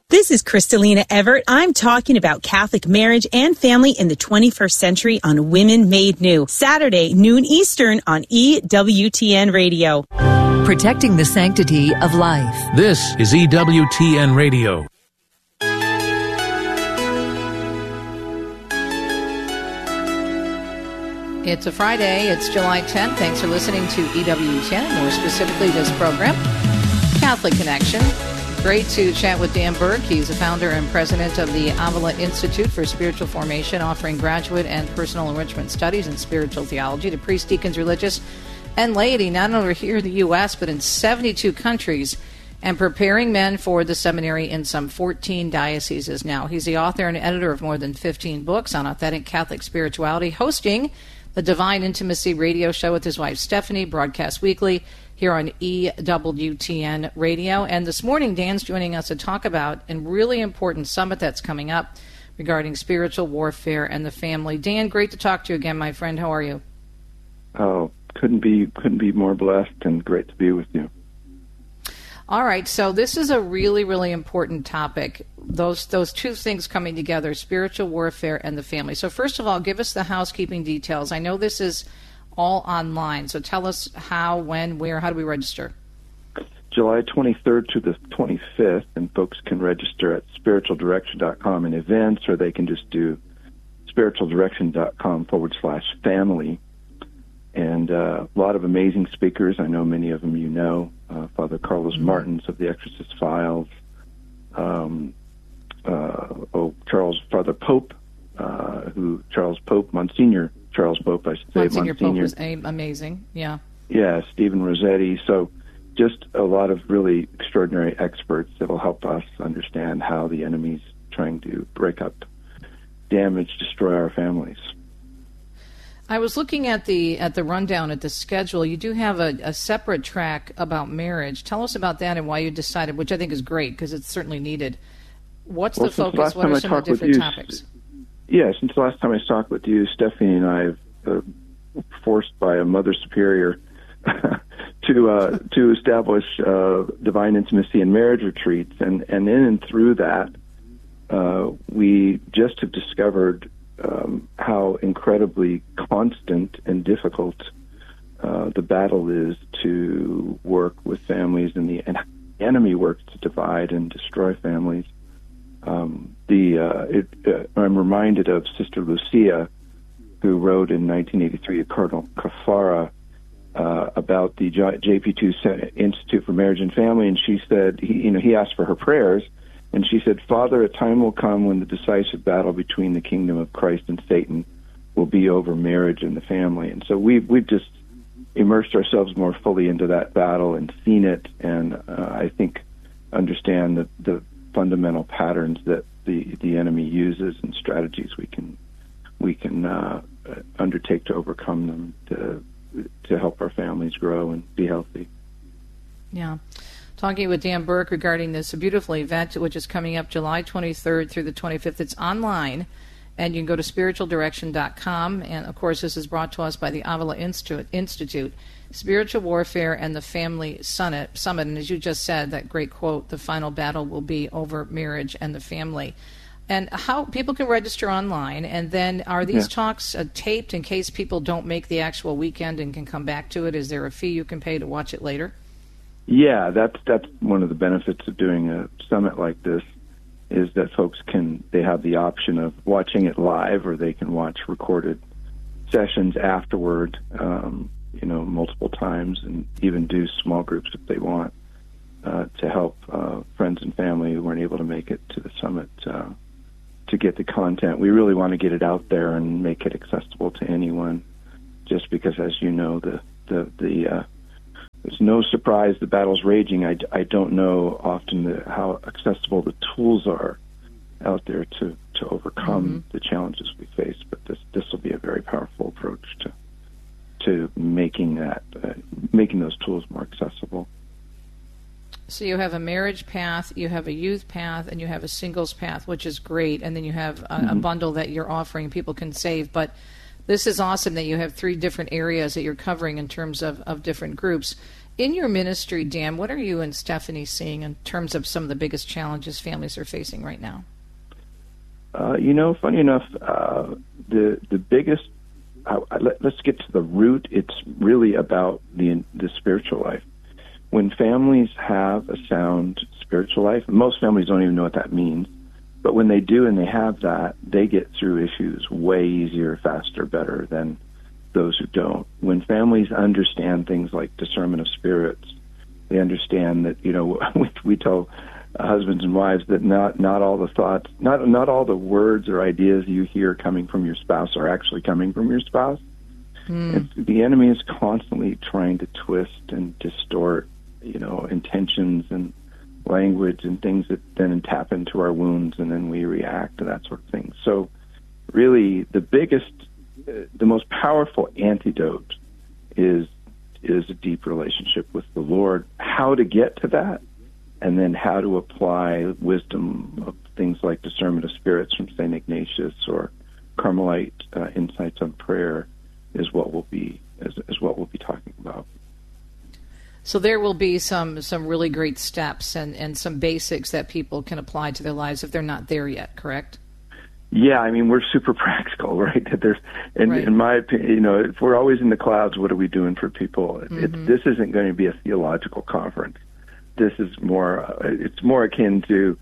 This is Kristalina Everett. I'm talking about Catholic marriage and family in the 21st century on Women Made New. Saturday, noon Eastern on EWTN Radio. Protecting the sanctity of life. This is EWTN Radio. It's a Friday. It's July 10th. Thanks for listening to EWTN, more specifically this program, Catholic Connection. Great to chat with Dan Burke. He's the founder and president of the Avila Institute for Spiritual Formation, offering graduate and personal enrichment studies in spiritual theology to priests, deacons, religious, and laity, not only here in the U.S., but in 72 countries, and preparing men for the seminary in some 14 dioceses now. He's the author and editor of more than 15 books on authentic Catholic spirituality, hosting the Divine Intimacy radio show with his wife Stephanie, broadcast weekly here on EWTN Radio. And this morning, Dan's joining us to talk about a really important summit that's coming up regarding spiritual warfare and the family. Dan, great to talk to you again, my friend. How are you? Oh, couldn't be more blessed, and great to be with you. All right, so this is a really, really important topic. Those two things coming together, spiritual warfare and the family. So first of all, give us the housekeeping details. I know this is all online, so tell us how, when, where, how do we register? July 23rd to the 25th, and folks can register at spiritualdirection.com in events, or they can just do spiritualdirection.com/family. And a lot of amazing speakers. I know many of them you know. Father Carlos Martins of the Exorcist Files. Father Pope, Monsignor Charles Pope, I should say. Monsignor Pope was amazing, yeah. Yeah, Stephen Rossetti. So just a lot of really extraordinary experts that will help us understand how the enemy's trying to break up, damage, destroy our families. I was looking at the rundown at the schedule. You do have a separate track about marriage. Tell us about that and why you decided, which I think is great because it's certainly needed. What's the focus? What are some of the different topics? Yeah, since the last time I talked with you, Stephanie and I have forced by a Mother Superior to establish divine intimacy and marriage retreats, and in and through that, we just have discovered how incredibly constant and difficult the battle is to work with families, and the enemy works to divide and destroy families. I'm reminded of Sister Lucia, who wrote in 1983 to Cardinal Caffarra about the JP2 Institute for Marriage and Family, and she said, he asked for her prayers, and she said, "Father, a time will come when the decisive battle between the kingdom of Christ and Satan will be over marriage and the family." And so we've just immersed ourselves more fully into that battle and seen it, and I think understand the fundamental patterns that the enemy uses and strategies we can undertake to overcome them to help our families grow and be healthy. Yeah. Talking with Dan Burke regarding this beautiful event, which is coming up July 23rd through the 25th. It's online, and you can go to spiritualdirection.com. And, of course, this is brought to us by the Avila Institute, Spiritual Warfare and the Family Summit. And as you just said, that great quote, the final battle will be over marriage and the family. And how people can register online, and then are these talks taped in case people don't make the actual weekend and can come back to it? Is there a fee you can pay to watch it later? Yeah, that's one of the benefits of doing a summit like this, is that folks they have the option of watching it live, or they can watch recorded sessions afterward, multiple times, and even do small groups if they want, to help friends and family who weren't able to make it to the summit to get the content. We really want to get it out there and make it accessible to anyone, just because, as you know, there's no surprise the battle's raging. I don't know often how accessible the tools are out there to overcome the challenges we face, but this will be a very powerful approach to making those tools more accessible. So you have a marriage path, you have a youth path, and you have a singles path, which is great, and then you have a bundle that you're offering people can save. But this is awesome that you have 3 different areas that you're covering in terms of different groups. In your ministry, Dan, what are you and Stephanie seeing in terms of some of the biggest challenges families are facing right now? Funny enough, the biggest, let's get to the root. It's really about the spiritual life. When families have a sound spiritual life, most families don't even know what that means, but when they do and they have that, they get through issues way easier, faster, better than those who don't. When families understand things like discernment of spirits, they understand that, we tell husbands and wives that not all the thoughts, not all the words or ideas you hear coming from your spouse are actually coming from your spouse. The enemy is constantly trying to twist and distort, intentions and language and things that then tap into our wounds, and then we react to that sort of thing. So really the most powerful antidote is a deep relationship with the Lord, how to get to that, and then how to apply wisdom of things like discernment of spirits from St. Ignatius or Carmelite insights on prayer is what we'll be talking about. So there will be some really great steps and some basics that people can apply to their lives if they're not there yet, correct? Yeah, I mean, we're super practical, right? In my opinion, if we're always in the clouds, what are we doing for people? This isn't going to be a theological conference. This is it's more akin to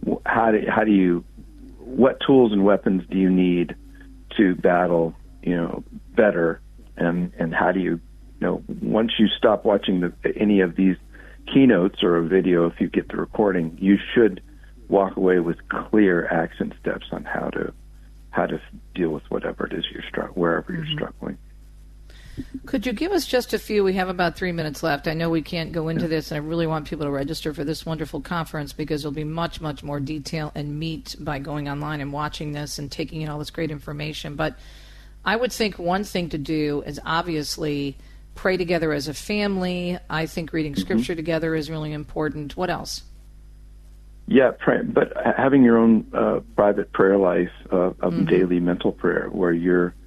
what tools and weapons do you need to battle, better, and how do you, once you stop watching any of these keynotes or a video, if you get the recording, you should walk away with clear action steps on how to deal with whatever it is wherever you're struggling. Could you give us just a few? We have about 3 minutes left. I know we can't go into this, and I really want people to register for this wonderful conference because there'll be much, much more detail and meat by going online and watching this and taking in all this great information. But I would think one thing to do is obviously pray together as a family. I think reading Scripture together is really important. What else? Yeah, but having your own private prayer life of daily mental prayer where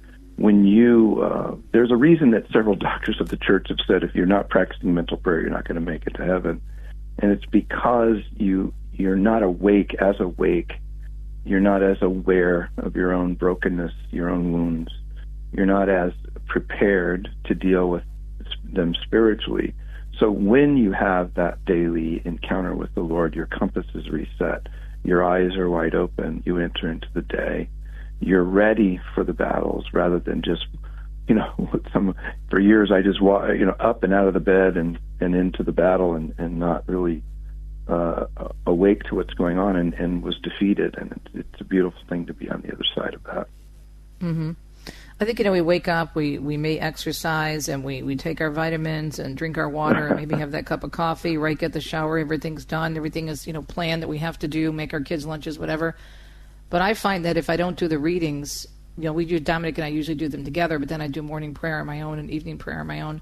there's a reason that several doctors of the church have said if you're not practicing mental prayer, you're not going to make it to heaven. And it's because you're not awake. You're not as aware of your own brokenness, your own wounds. You're not as prepared to deal with them spiritually. So when you have that daily encounter with the Lord, your compass is reset. Your eyes are wide open. You enter into the day. You're ready for the battles rather than just, for years I just walk, up and out of the bed and into the battle and not really awake to what's going on and was defeated. And it's a beautiful thing to be on the other side of that. Mm-hmm. I think, we wake up, we may exercise, and we take our vitamins and drink our water and maybe have that cup of coffee, right, get the shower, everything's done, everything is, planned that we have to do, make our kids' lunches, whatever. But I find that if I don't do the readings, Dominic and I usually do them together, but then I do morning prayer on my own and evening prayer on my own.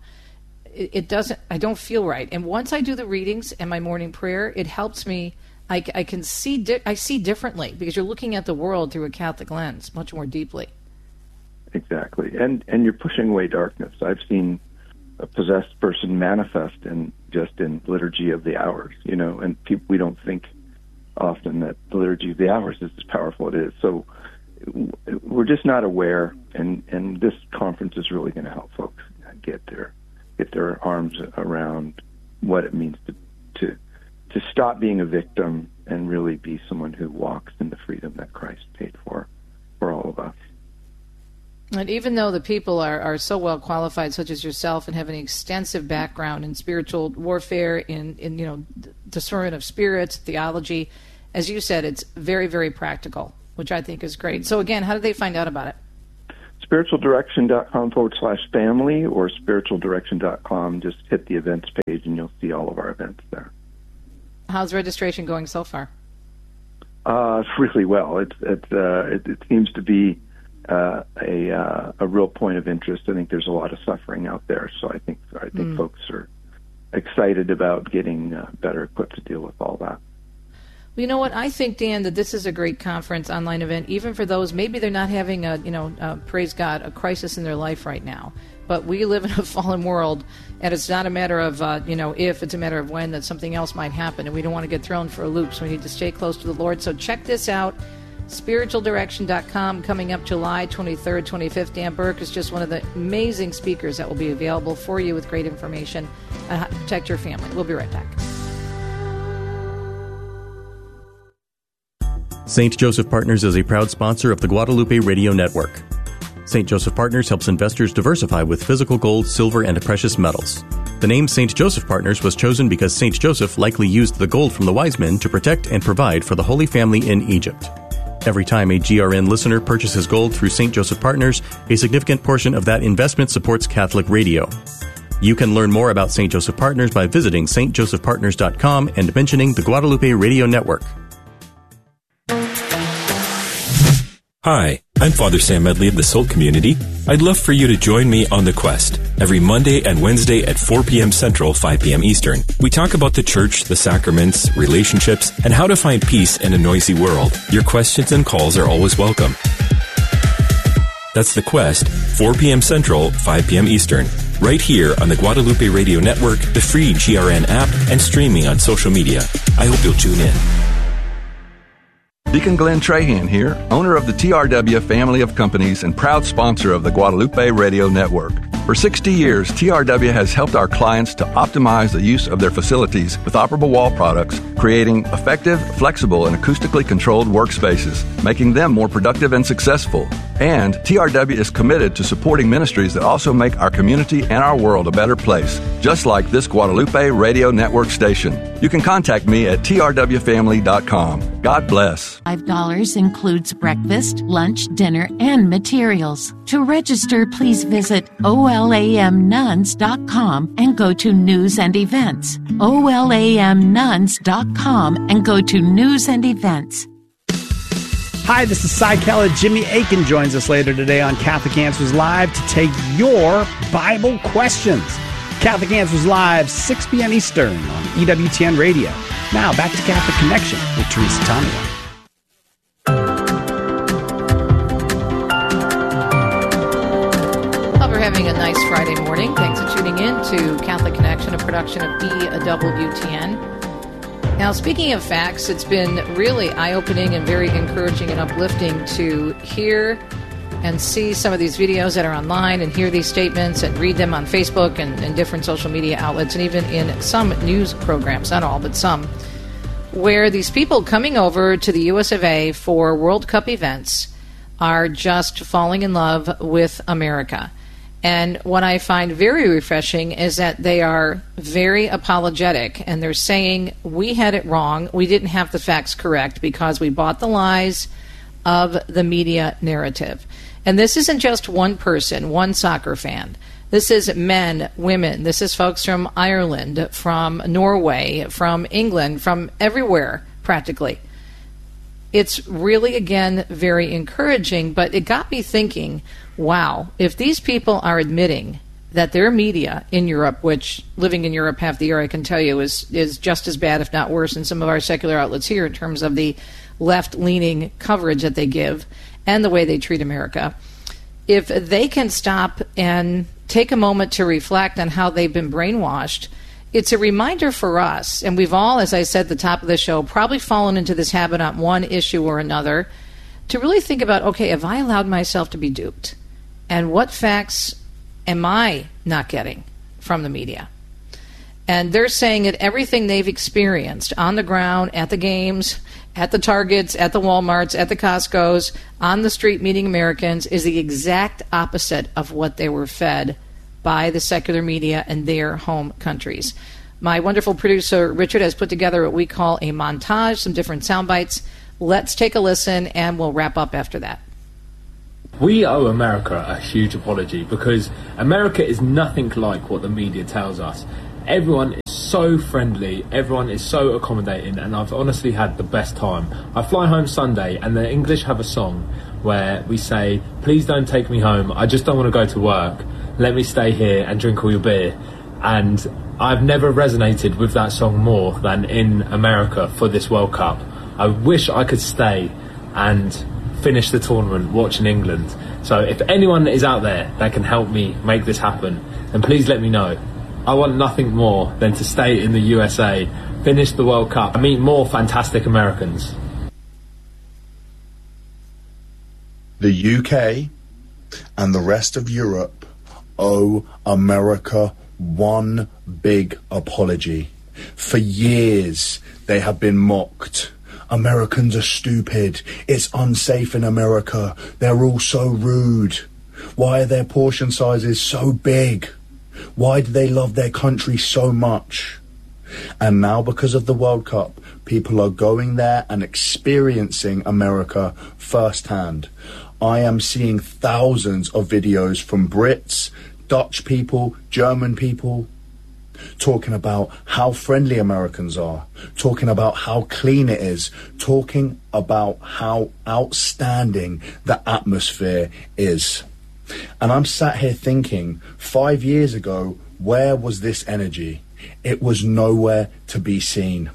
I don't feel right. And once I do the readings and my morning prayer, it helps me. I can see, I see differently because you're looking at the world through a Catholic lens much more deeply. Exactly. And you're pushing away darkness. I've seen a possessed person manifest in Liturgy of the Hours, and we don't think often that the Liturgy of the Hours is as powerful as it is. So we're just not aware, and this conference is really going to help folks get their arms around what it means to stop being a victim and really be someone who walks in the freedom that Christ paid for all of us. And even though the people are so well qualified, such as yourself, and have an extensive background in spiritual warfare, in discernment of spirits, theology, as you said, it's very, very practical, which I think is great. So again, how do they find out about it? spiritualdirection.com/family or spiritualdirection.com. Just hit the events page and you'll see all of our events there. How's registration going so far? Really well. It seems to be a real point of interest. I think there's a lot of suffering out there, so I think folks are excited about getting better equipped to deal with all that. Well, you know what? I think, Dan, that this is a great conference online event, even for those, maybe they're not having praise God, a crisis in their life right now. But we live in a fallen world, and it's not a matter of, if, it's a matter of when, that something else might happen, and we don't want to get thrown for a loop, so we need to stay close to the Lord. So check this out, spiritualdirection.com, coming up July 23rd, 25th. Dan Burke is just one of the amazing speakers that will be available for you with great information on how to protect your family. We'll be right back. St. Joseph Partners is a proud sponsor of the Guadalupe Radio Network. St. Joseph Partners helps investors diversify with physical gold, silver, and precious metals. The name St. Joseph Partners was chosen because St. Joseph likely used the gold from the wise men to protect and provide for the Holy Family in Egypt. Every time a GRN listener purchases gold through St. Joseph Partners, a significant portion of that investment supports Catholic radio. You can learn more about St. Joseph Partners by visiting stjosephpartners.com and mentioning the Guadalupe Radio Network. Hi, I'm Father Sam Medley of the Salt Community. I'd love for you to join me on The Quest every Monday and Wednesday at 4 p.m. Central, 5 p.m. Eastern. We talk about the church, the sacraments, relationships, and how to find peace in a noisy world. Your questions and calls are always welcome. That's The Quest, 4 p.m. Central, 5 p.m. Eastern. Right here on the Guadalupe Radio Network, the free GRN app, and streaming on social media. I hope you'll tune in. Deacon Glenn Trahan here, owner of the TRW family of companies and proud sponsor of the Guadalupe Radio Network. For 60 years, TRW has helped our clients to optimize the use of their facilities with operable wall products, creating effective, flexible, and acoustically controlled workspaces, making them more productive and successful. And TRW is committed to supporting ministries that also make our community and our world a better place, just like this Guadalupe Radio Network station. You can contact me at trwfamily.com. God bless. $5 includes breakfast, lunch, dinner, and materials. To register, please visit olamnuns.com and go to News and Events. olamnuns.com and go to News and Events. Hi, this is Cy Keller. Jimmy Aiken joins us later today on Catholic Answers Live to take your Bible questions. Catholic Answers Live, 6 p.m. Eastern on EWTN Radio. Now, back to Catholic Connection with Teresa Tomeo. Hope you're having a nice Friday morning. Thanks for tuning in to Catholic Connection, a production of EWTN. Now, speaking of facts, it's been really eye-opening and very encouraging and uplifting to hear and see some of these videos that are online and hear these statements and read them on Facebook and different social media outlets and even in some news programs, not all, but some, where these people coming over to the US of A for World Cup events are just falling in love with America. And what I find very refreshing is that they are very apologetic, and they're saying, we had it wrong, we didn't have the facts correct because we bought the lies of the media narrative. And this isn't just one person, one soccer fan. This is men, women. This is folks from Ireland, from Norway, from England, from everywhere, practically. It's really, again, very encouraging, but it got me thinking, wow, if these people are admitting that their media in Europe, which living in Europe half the year I can tell you is just as bad, if not worse, than some of our secular outlets here in terms of the left-leaning coverage that they give and the way they treat America, if they can stop and take a moment to reflect on how they've been brainwashed, it's a reminder for us, and we've all, as I said at the top of the show, probably fallen into this habit on one issue or another, to really think about, okay, have I allowed myself to be duped? And what facts am I not getting from the media? And they're saying that everything they've experienced on the ground, at the games, at the Targets, at the Walmarts, at the Costco's, on the street meeting Americans, is the exact opposite of what they were fed by the secular media in their home countries. My wonderful producer, Richard, has put together what we call a montage, some different sound bites. Let's take a listen, and we'll wrap up after that. We owe America a huge apology because America is nothing like what the media tells us. Everyone is so friendly, everyone is so accommodating, and I've honestly had the best time. I fly home Sunday, and the English have a song where we say, please don't take me home, I just don't want to go to work, let me stay here and drink all your beer. And I've never resonated with that song more than in America for this World Cup. I wish I could stay and finish the tournament watching England. So if anyone is out there that can help me make this happen, then please let me know. I want nothing more than to stay in the USA, finish the World Cup, and meet more fantastic Americans. The UK and the rest of Europe owe America one big apology. For years, they have been mocked. Americans are stupid. It's unsafe in America. They're all so rude. Why are their portion sizes so big? Why do they love their country so much? And now, because of the World Cup, people are going there and experiencing America firsthand. I am seeing thousands of videos from Brits, Dutch people, German people, talking about how friendly Americans are, talking about how clean it is, talking about how outstanding the atmosphere is. And I'm sat here thinking, 5 years ago, where was this energy? It was nowhere to be seen.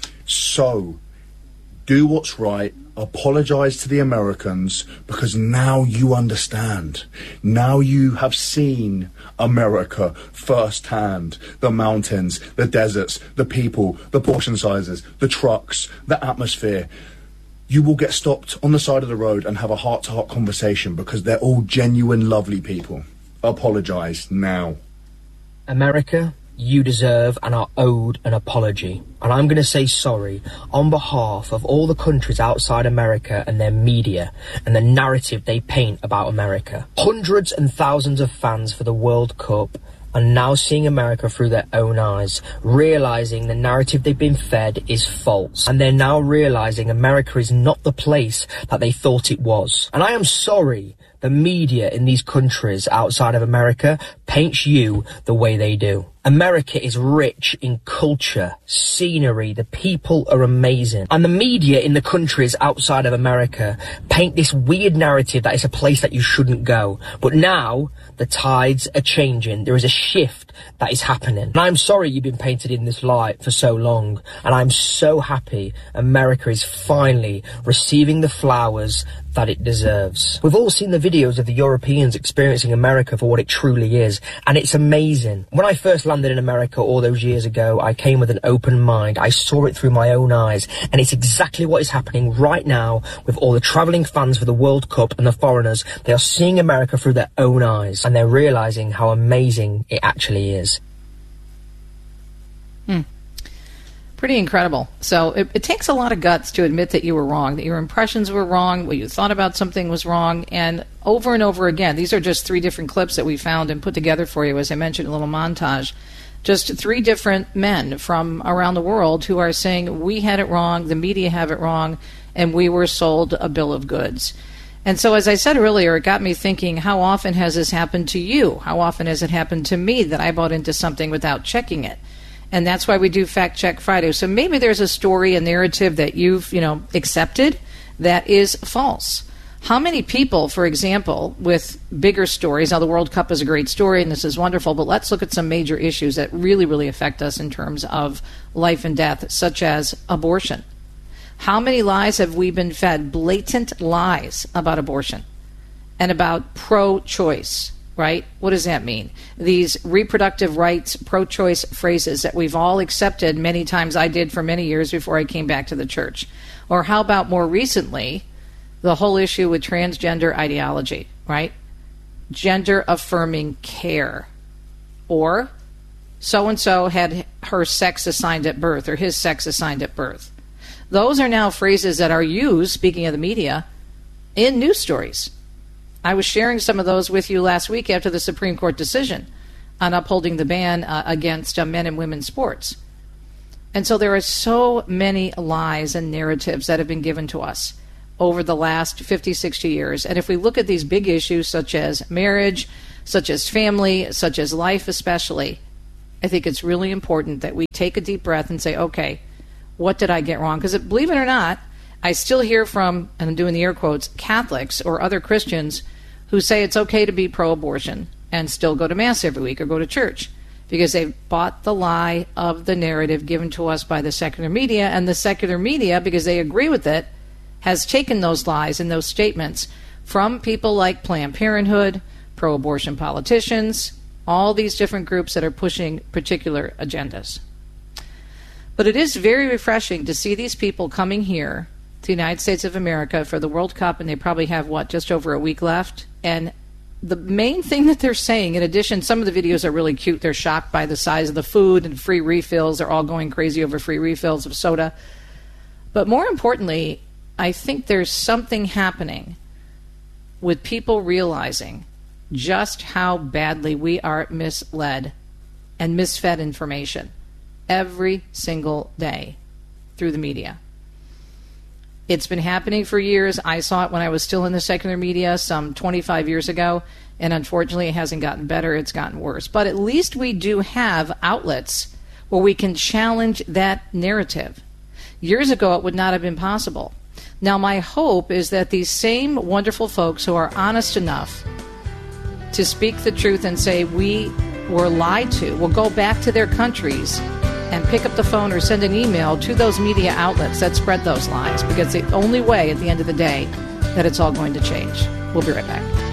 So, do what's right. Apologize to the Americans, because now you understand. Now you have seen America firsthand. The mountains, the deserts, the people, the portion sizes, the trucks, the atmosphere. You will get stopped on the side of the road and have a heart-to-heart conversation, because they're all genuine, lovely people. Apologize now. America, you deserve and are owed an apology. And I'm going to say sorry on behalf of all the countries outside America and their media and the narrative they paint about America. Hundreds and thousands of fans for the World Cup are now seeing America through their own eyes, realizing the narrative they've been fed is false. And they're now realizing America is not the place that they thought it was. And I am sorry the media in these countries outside of America paints you the way they do. America is rich in culture, scenery, the people are amazing. And the media in the countries outside of America paint this weird narrative that it's a place that you shouldn't go. But now, the tides are changing. There is a shift that is happening. And I'm sorry you've been painted in this light for so long. And I'm so happy America is finally receiving the flowers that it deserves. We've all seen the videos of the Europeans experiencing America for what it truly is, and it's amazing. When I first landed in America all those years ago, I came with an open mind. I saw it through my own eyes, and it's exactly what is happening right now with all the travelling fans for the World Cup and the foreigners. They are seeing America through their own eyes, and they're realising how amazing it actually is. Pretty incredible. So it takes a lot of guts to admit that you were wrong, that your impressions were wrong, what you thought about something was wrong, and over again. These are just 3 different clips that we found and put together for you, as I mentioned, a little montage. Just 3 different men from around the world who are saying, we had it wrong, the media have it wrong, and we were sold a bill of goods. And so, as I said earlier, it got me thinking, how often has this happened to you? How often has it happened to me that I bought into something without checking it? And that's why we do Fact Check Friday. So maybe there's a story, a narrative that you've, accepted that is false. How many people, for example, with bigger stories, now the World Cup is a great story and this is wonderful, but let's look at some major issues that really, really affect us in terms of life and death, such as abortion. How many lies have we been fed? Blatant lies about abortion and about pro-choice. Right? What does that mean? These reproductive rights, pro-choice phrases that we've all accepted many times. I did for many years before I came back to the church. Or how about more recently, the whole issue with transgender ideology, right? Gender-affirming care. Or so-and-so had her sex assigned at birth or his sex assigned at birth. Those are now phrases that are used, speaking of the media, in news stories. I was sharing some of those with you last week after the Supreme Court decision on upholding the ban against men and women's sports. And so there are so many lies and narratives that have been given to us over the last 50, 60 years. And if we look at these big issues such as marriage, such as family, such as life especially, I think it's really important that we take a deep breath and say, okay, what did I get wrong? Because believe it or not, I still hear from, and I'm doing the air quotes, Catholics or other Christians who say it's okay to be pro-abortion and still go to Mass every week or go to church. because they've bought the lie of the narrative given to us by the secular media, and the secular media, because they agree with it, has taken those lies and those statements from people like Planned Parenthood, pro-abortion politicians, all these different groups that are pushing particular agendas. But it is very refreshing to see these people coming here to the United States of America for the World Cup, and they probably have, just over a week left. And the main thing that they're saying, in addition, some of the videos are really cute. They're shocked by the size of the food and free refills. They're all going crazy over free refills of soda. But more importantly, I think there's something happening with people realizing just how badly we are misled and misfed information every single day through the media. It's been happening for years. I saw it when I was still in the secular media some 25 years ago, and unfortunately it hasn't gotten better, it's gotten worse. But at least we do have outlets where we can challenge that narrative. Years ago it would not have been possible. Now my hope is that these same wonderful folks who are honest enough to speak the truth and say we were lied to will go back to their countries and pick up the phone or send an email to those media outlets that spread those lies, because it's the only way at the end of the day that it's all going to change. We'll be right back.